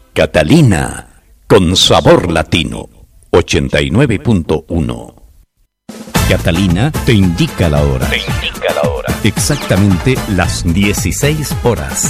Catalina, con sabor latino, 89.1. Catalina te indica la hora. Exactamente las 16 horas.